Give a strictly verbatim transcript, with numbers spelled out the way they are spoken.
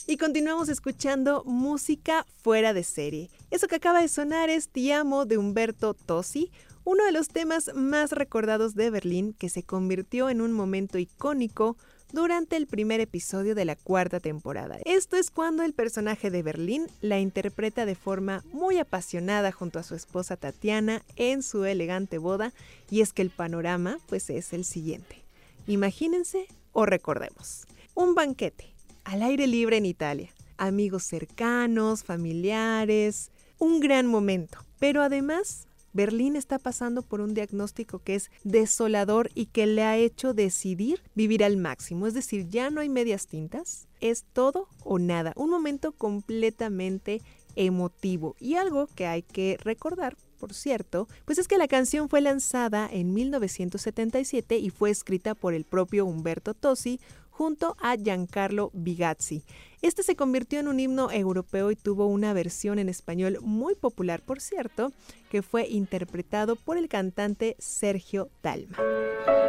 Y continuamos escuchando música fuera de serie. Eso que acaba de sonar es Ti amo de Umberto Tozzi, uno de los temas más recordados de Berlín que se convirtió en un momento icónico durante el primer episodio de la cuarta temporada. Esto es cuando el personaje de Berlín la interpreta de forma muy apasionada junto a su esposa Tatiana en su elegante boda, y es que el panorama pues es el siguiente. Imagínense o recordemos un banquete al aire libre en Italia, amigos cercanos, familiares, un gran momento, pero además Berlín está pasando por un diagnóstico que es desolador y que le ha hecho decidir vivir al máximo. Es decir, ya no hay medias tintas, es todo o nada. Un momento completamente emotivo. Y algo que hay que recordar, por cierto, pues es que la canción fue lanzada en mil novecientos setenta y siete y fue escrita por el propio Umberto Tozzi junto a Giancarlo Bigazzi. Este se convirtió en un himno europeo y tuvo una versión en español muy popular, por cierto, que fue interpretado por el cantante Sergio Dalma.